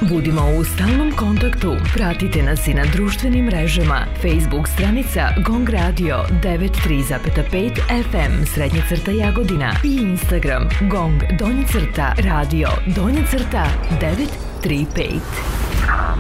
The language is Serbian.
Budimo u stalnom kontaktu. Pratite nas i na društvenim mrežama. Facebook stranica Gong Radio 93,5 FM _Jagodina i Instagram Gong _Radio 935.